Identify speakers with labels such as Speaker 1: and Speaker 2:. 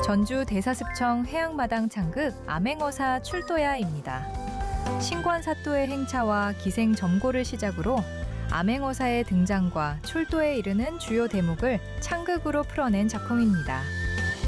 Speaker 1: 전주 대사습청 해양마당 창극 암행어사 출도야입니다. 신관사또의 행차와 기생점고를 시작으로 암행어사의 등장과 출도에 이르는 주요 대목을 창극으로 풀어낸 작품입니다.